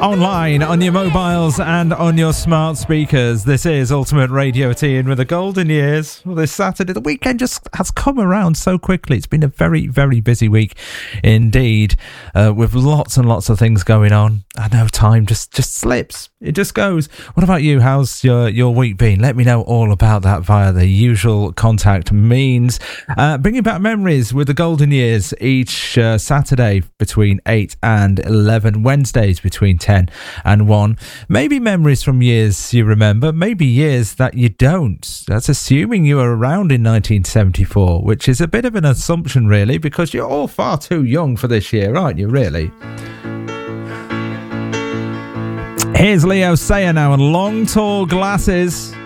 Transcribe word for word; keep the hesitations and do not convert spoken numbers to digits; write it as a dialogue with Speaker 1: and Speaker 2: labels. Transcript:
Speaker 1: online, on your mobiles and on your smart speakers. This is Ultimate Radio Tea with the golden years. Well, this Saturday, the weekend just has come around so quickly. It's been a very, very busy week indeed, uh, with lots and lots of things going on. I know time just, just slips. It just goes. What about you? How's your, your week been? Let me know all about that via the usual contact means. Uh, bringing back memories with the golden years each uh, Saturday between eight and eleven, Wednesdays between ten and one. Maybe memories from years you remember, maybe years that you don't. That's assuming you were around in nineteen seventy-four, which is a bit of an assumption really, because you're all far too young for this year, aren't you, really? Here's Leo Sayer now, and Long Tall Glasses.